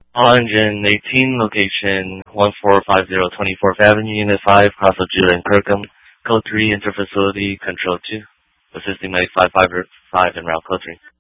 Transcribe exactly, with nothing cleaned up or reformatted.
All engine eighteen, location one four five zero twenty-fourth Avenue, Unit five, Cross of Judah and Kirkham. Code three, interfacility, control two. Assisting May five five five en route, code three.